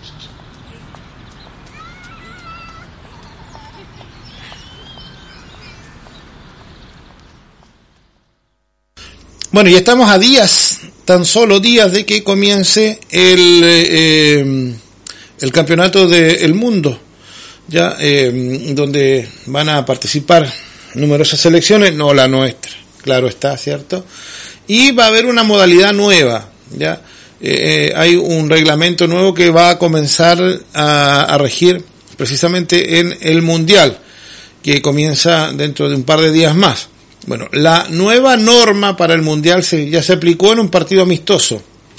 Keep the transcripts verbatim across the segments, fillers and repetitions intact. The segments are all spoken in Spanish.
Bueno, ya estamos a días, tan solo días de que comience el eh, el campeonato del mundo, ya eh, donde van a participar numerosas selecciones, no la nuestra, claro está, ¿cierto? Y va a haber una modalidad nueva, ya eh, hay un reglamento nuevo que va a comenzar a, a regir precisamente en el mundial, que comienza dentro de un par de días más. Bueno, la nueva norma para el mundial se, ya se aplicó en un partido amistoso.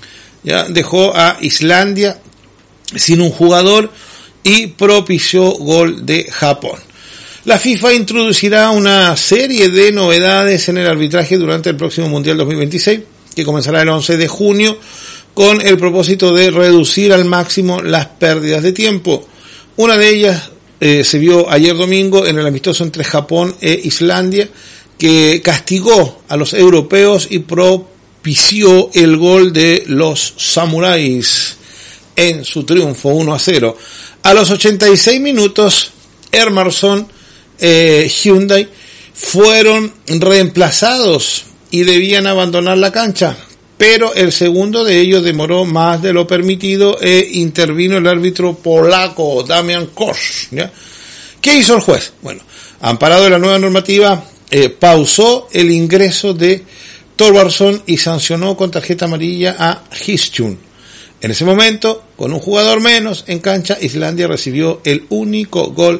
Ya dejó a Islandia sin un jugador y propició gol de Japón. La FIFA introducirá una serie de novedades en el arbitraje durante el próximo Mundial dos mil veintiséis, que comenzará el once de junio, con el propósito de reducir al máximo las pérdidas de tiempo. Una de ellas eh, se vio ayer domingo en el amistoso entre Japón e Islandia, que castigó a los europeos y propició el gol de los samuráis en su triunfo uno a cero. A los ochenta y seis minutos, Hermansson eh, Hyundai fueron reemplazados y debían abandonar la cancha, pero el segundo de ellos demoró más de lo permitido e intervino el árbitro polaco Damian Kosz, ¿ya? ¿Qué hizo el juez? Bueno, amparado en la nueva normativa, Eh, pausó el ingreso de Thorvarson y sancionó con tarjeta amarilla a Histun. En ese momento, con un jugador menos en cancha, Islandia recibió el único gol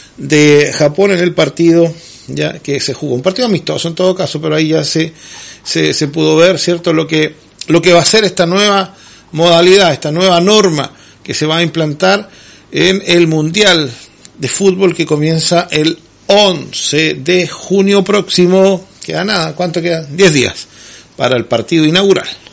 de Japón en el partido, ya que se jugó un partido amistoso en todo caso, pero ahí ya se se, se pudo ver, cierto, lo que lo que va a ser esta nueva modalidad, esta nueva norma que se va a implantar en el Mundial de Fútbol que comienza el once de junio próximo. Queda nada, ¿cuánto queda? diez días para el partido inaugural.